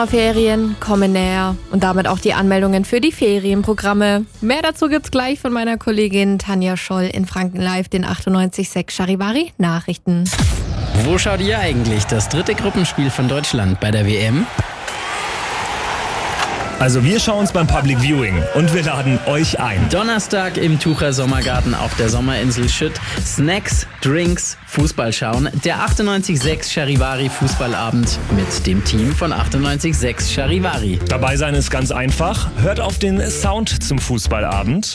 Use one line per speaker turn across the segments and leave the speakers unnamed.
Ferien kommen näher und damit auch die Anmeldungen für die Ferienprogramme. Mehr dazu gibt's gleich von meiner Kollegin Tanja Scholl in Franken Live, den 98.6 Charivari Nachrichten.
Wo schaut ihr eigentlich das dritte Gruppenspiel von Deutschland bei der WM?
Also wir schauen uns beim Public Viewing und wir laden euch ein.
Donnerstag im Tucher Sommergarten auf der Sommerinsel Schütt. Snacks, Drinks, Fußball schauen. Der 98.6 Charivari Fußballabend mit dem Team von 98.6 Charivari.
Dabei sein ist ganz einfach. Hört auf den Sound zum Fußballabend.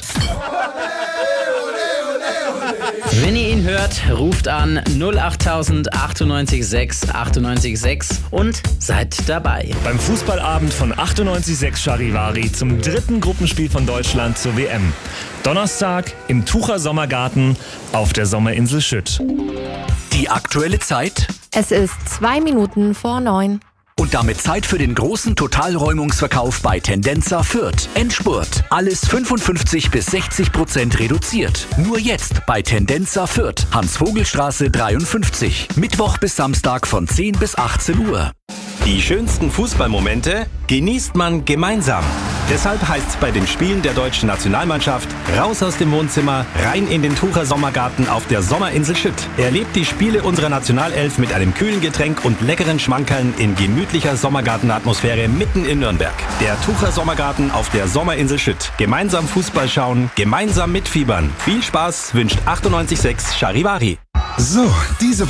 Wenn ihr ihn hört, ruft an 08000 98.6 98.6 und seid dabei.
Beim Fußballabend von 98.6 Charivari zum dritten Gruppenspiel von Deutschland zur WM. Donnerstag im Tucher Sommergarten auf der Sommerinsel Schütt.
Die aktuelle Zeit
Es ist 2 Minuten vor 9.
und damit Zeit für den großen Totalräumungsverkauf bei Tendenza Fürth. Endspurt. Alles 55 bis 60% reduziert. Nur jetzt bei Tendenza Fürth. Hans-Vogel-Straße 53. Mittwoch bis Samstag von 10 bis 18 Uhr.
Die schönsten Fußballmomente genießt man gemeinsam. Deshalb heißt es bei den Spielen der deutschen Nationalmannschaft raus aus dem Wohnzimmer, rein in den Tucher Sommergarten auf der Sommerinsel Schütt. Erlebt die Spiele unserer Nationalelf mit einem kühlen Getränk und leckeren Schmankerln in gemütlicher Sommergartenatmosphäre mitten in Nürnberg. Der Tucher Sommergarten auf der Sommerinsel Schütt. Gemeinsam Fußball schauen, gemeinsam mitfiebern. Viel Spaß wünscht 98.6 Charivari.
So, diese